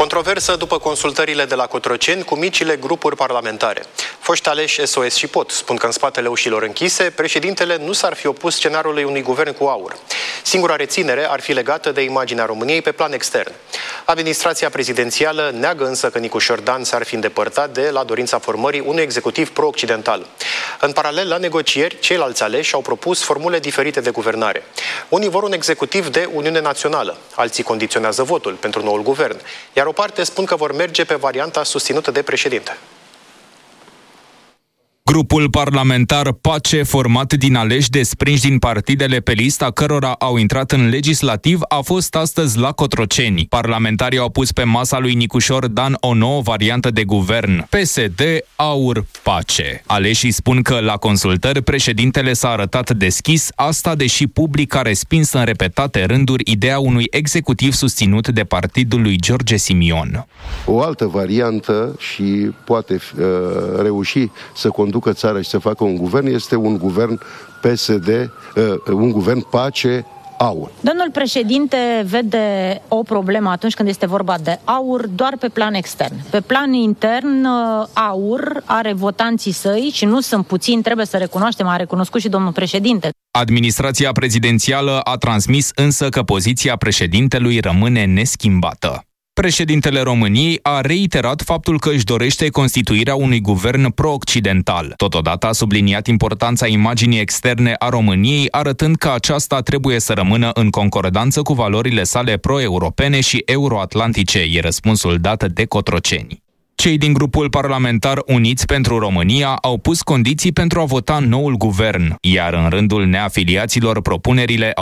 Controversă după consultările de la Cotroceni cu micile grupuri parlamentare. Foști aleși SOS și POT spun că în spatele ușilor închise, președintele nu s-ar fi opus scenariului unui guvern cu aur. Singura reținere ar fi legată de imaginea României pe plan extern. Administrația prezidențială neagă însă că Nicușor Dan s-ar fi îndepărtat de la dorința formării unui executiv pro-occidental. În paralel, la negocieri, ceilalți aleși au propus formule diferite de guvernare. Unii vor un executiv de Uniune Națională, alții condiționează votul pentru noul guvern, iar o parte spun că vor merge pe varianta susținută de președinte. Grupul parlamentar PACE, format din aleși desprinși din partidele pe lista cărora au intrat în legislativ, a fost astăzi la Cotroceni. Parlamentarii au pus pe masa lui Nicușor Dan o nouă variantă de guvern: PSD, AUR, PACE. Aleșii spun că la consultări președintele s-a arătat deschis, asta deși public a respins în repetate rânduri ideea unui executiv susținut de partidul lui George Simion. O altă variantă și poate reuși să conducă țara și să facă un guvern este un guvern PSD, un guvern PACE AUR. Domnul președinte vede o problemă atunci când este vorba de AUR doar pe plan extern. Pe plan intern, AUR are votanții săi și nu sunt puțini, trebuie să recunoaștem, a recunoscut și domnul președinte. Administrația prezidențială a transmis însă că poziția președintelui rămâne neschimbată. Președintele României a reiterat faptul că își dorește constituirea unui guvern pro-occidental. Totodată a subliniat importanța imaginii externe a României, arătând că aceasta trebuie să rămână în concordanță cu valorile sale pro-europene și euroatlantice, e răspunsul dat de Cotroceni. Cei din grupul parlamentar Uniți pentru România au pus condiții pentru a vota noul guvern, iar în rândul neafiliaților propunerile